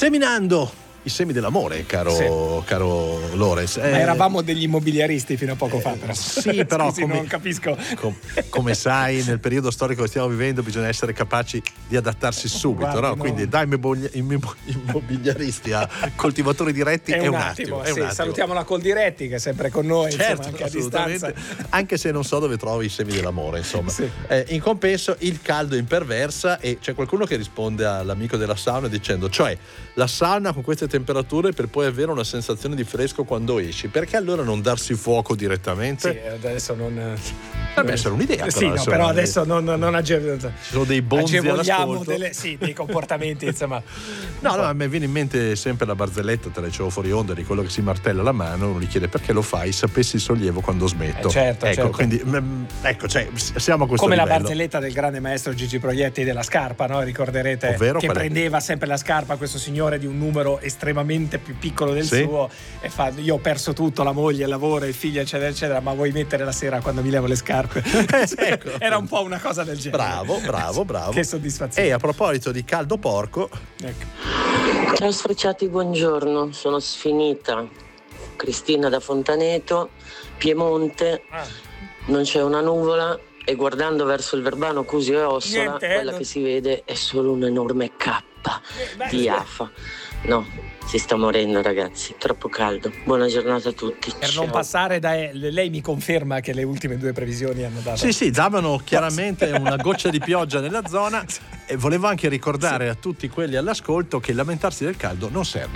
Seminando i semi dell'amore, caro Lorenz. Ma eravamo degli immobiliaristi fino a poco fa, però. Sì, però Scusi, non capisco. Come sai, nel periodo storico che stiamo vivendo bisogna essere capaci di adattarsi subito, Guardi, no? Quindi da immobiliaristi a coltivatori diretti è un attimo. Salutiamo la Coldiretti che è sempre con noi, certo, insomma, anche a distanza. Anche se non so dove trovi i semi dell'amore, insomma. Sì. In compenso il caldo imperversa, e c'è qualcuno che risponde all'amico della sauna dicendo, cioè la sauna con queste temperature per poi avere una sensazione di fresco quando esci, perché allora non darsi fuoco direttamente? Sì, adesso non potrebbe essere un'idea, sì, no, però adesso non ci sono dei bonzi agevoliamo all'ascolto. dei comportamenti, insomma. No, a me viene in mente sempre la barzelletta, te la dicevo fuori onda, di quello che si martella la mano, uno gli chiede perché lo fai, sapessi il sollievo quando smetto. Certo, ecco, certo. Quindi cioè, siamo a questo come livello. la barzelletta del grande maestro Gigi Proietti della scarpa, no? Ricorderete, ovvero che prendeva sempre la scarpa questo signore di un numero estremamente più piccolo del suo e fa: io ho perso tutto, la moglie, il lavoro, il figlio, eccetera eccetera, ma vuoi mettere la sera quando mi levo le scarpe? Ecco. Era un po' una cosa del genere. Bravo. Che soddisfazione. E a proposito di caldo porco, ecco. Ciao sfrecciati, buongiorno, sono sfinita, Cristina da Fontaneto, Piemonte, non c'è una nuvola e guardando verso il Verbano Cusio e Ossola, quella che si vede è solo un'enorme cappa di afa. No, si sta morendo ragazzi, troppo caldo. Buona giornata a tutti. Per non passare da lei mi conferma che le ultime due previsioni hanno dato. Sì, davano chiaramente una goccia di pioggia nella zona, e volevo anche ricordare a tutti quelli all'ascolto che lamentarsi del caldo non serve.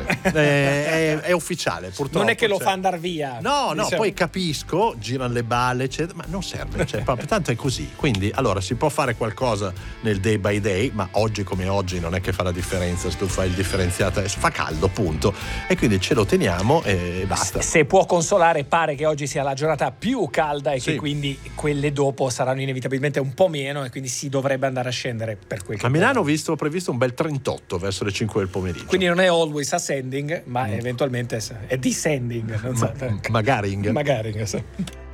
È ufficiale, purtroppo. Non è che lo fa andare via. No, poi capisco, girano le balle, eccetera, ma non serve, proprio, tanto è così. Quindi, allora, si può fare qualcosa nel day by day, ma oggi come oggi non è che fa la differenza se tu fai il differenziato, fa caldo, punto. E quindi ce lo teniamo e basta. Se può consolare, pare che oggi sia la giornata più calda e che quindi quelle dopo saranno inevitabilmente un po' meno e quindi si dovrebbe andare a scendere per quel che a Milano ho previsto un bel 38 verso le 5 del pomeriggio. Quindi non è always ascending, ma eventualmente è descending. Non so. Magari. Magari.